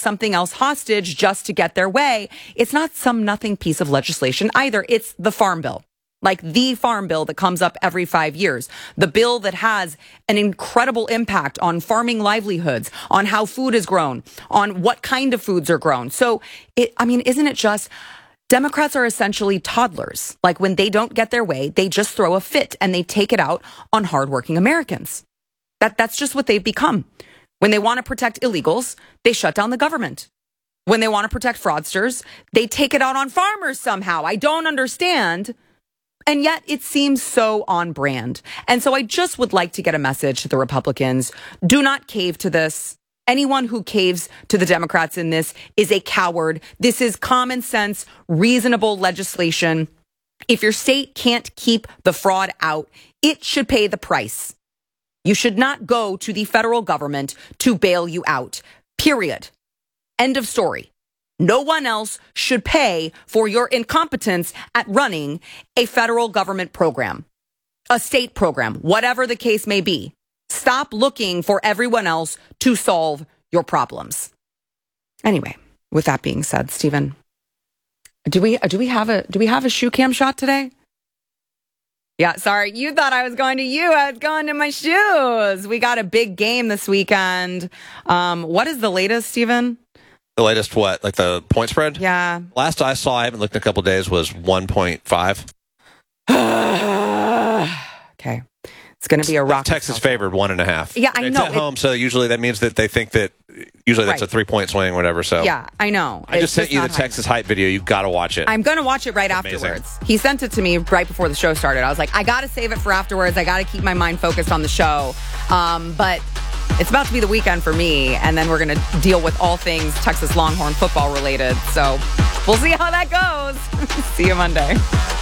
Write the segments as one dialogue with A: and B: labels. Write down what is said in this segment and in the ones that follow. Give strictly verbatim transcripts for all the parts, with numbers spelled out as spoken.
A: something else hostage just to get their way. It's not some nothing piece of legislation either. It's the Farm Bill. Like the Farm Bill that comes up every five years. The bill that has an incredible impact on farming livelihoods, on how food is grown, on what kind of foods are grown. So, it, I mean, isn't it just... Democrats are essentially toddlers. Like when they don't get their way, they just throw a fit and they take it out on hardworking Americans. That, that's just what they've become. When they want to protect illegals, they shut down the government. When they want to protect fraudsters, they take it out on farmers somehow. I don't understand. And yet it seems so on brand. And so I just would like to get a message to the Republicans. Do not cave to this. Anyone who caves to the Democrats in this is a coward. This is common sense, reasonable legislation. If your state can't keep the fraud out, it should pay the price. You should not go to the federal government to bail you out. Period. End of story. No one else should pay for your incompetence at running a federal government program, a state program, whatever the case may be. Stop looking for everyone else to solve your problems. Anyway, with that being said, Stephen, do we do we have a do we have a shoe cam shot today? Yeah, sorry, you thought I was going to you. I was going to my shoes. We got a big game this weekend. Um, what is the latest, Stephen?
B: The latest what? Like the point spread?
A: Yeah.
B: Last I saw, I haven't looked in a couple of days, was one point five.
A: Okay. It's going to be a rock.
B: Texas favored one and a half.
A: Yeah, I
B: it's
A: know.
B: It's at home, so usually that means that they think that usually that's
A: Right.
B: a three-point swing or whatever. So
A: yeah, I know.
B: I just
A: It's
B: sent you the
A: not high.
B: Texas hype video. You've got to watch it.
A: I'm going to watch it right
B: Amazing.
A: afterwards. He sent it to me right before the show started. I was like, I got to save it for afterwards. I got to keep my mind focused on the show. Um, but it's about to be the weekend for me, and then we're going to deal with all things Texas Longhorn football related. So we'll see how that goes. See you Monday.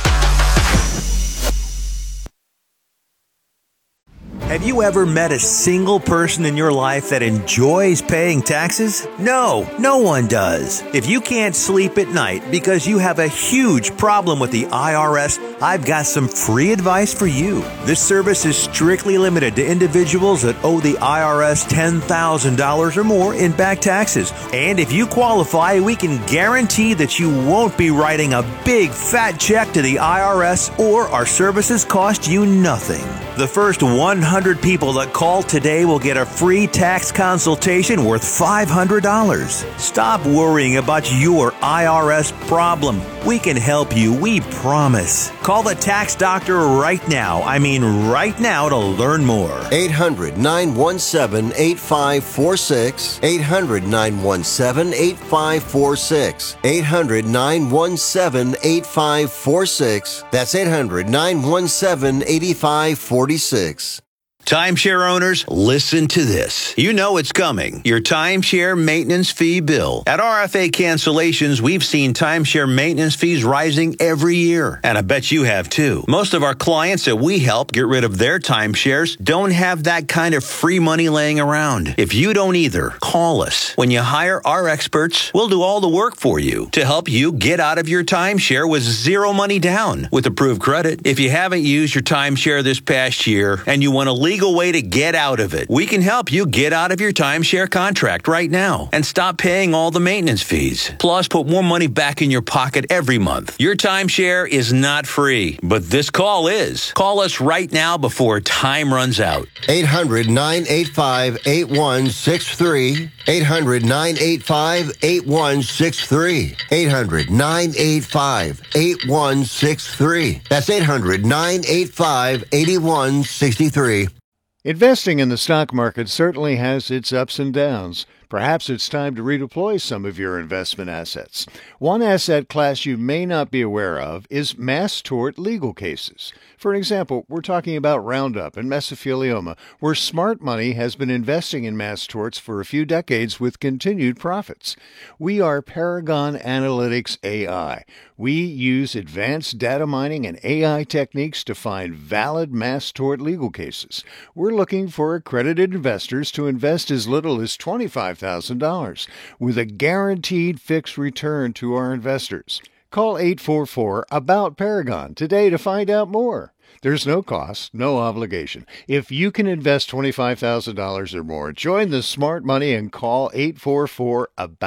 C: Have you ever met a single person in your life that enjoys paying taxes? No, no one does. If you can't sleep at night because you have a huge problem with the I R S, I've got some free advice for you. This service is strictly limited to individuals that owe the I R S ten thousand dollars or more in back taxes. And if you qualify, we can guarantee that you won't be writing a big fat check to the I R S, or our services cost you nothing. The first one hundred people that call today will get a free tax consultation worth five hundred dollars. Stop worrying about your I R S problem. We can help you, we promise. Call the tax doctor right now. I mean right now to learn more.
D: eight hundred, nine one seven, eight five four six. eight hundred, nine one seven, eight five four six. eight hundred, nine one seven, eight five four six. That's eight hundred, nine one seven, eight five four six.
E: Timeshare owners, listen to this. You know it's coming. Your timeshare maintenance fee bill. At R F A Cancellations, we've seen timeshare maintenance fees rising every year. And I bet you have too. Most of our clients that we help get rid of their timeshares don't have that kind of free money laying around. If you don't either, call us. When you hire our experts, we'll do all the work for you to help you get out of your timeshare with zero money down with approved credit. If you haven't used your timeshare this past year and you want to legal way to get out of it, we can help you get out of your timeshare contract right now and stop paying all the maintenance fees. Plus, put more money back in your pocket every month. Your timeshare is not free, but this call is. Call us right now before time runs out.
D: eight hundred, nine eight five, eight one six three. eight hundred, nine eight five, eight one six three. eight hundred, nine eight five, eight one six three. That's eight hundred, nine eight five, eight one six three.
F: Investing in the stock market certainly has its ups and downs. Perhaps it's time to redeploy some of your investment assets. One asset class you may not be aware of is mass tort legal cases. For example, we're talking about Roundup and mesothelioma, where smart money has been investing in mass torts for a few decades with continued profits. We are Paragon Analytics A I. We use advanced data mining and A I techniques to find valid mass tort legal cases. We're looking for accredited investors to invest as little as twenty-five thousand dollars with a guaranteed fixed return to our investors. Call eight four four, A B O U T Paragon today to find out more. There's no cost, no obligation. If you can invest twenty-five thousand dollars or more, join the smart money and call eight four four, A B O U T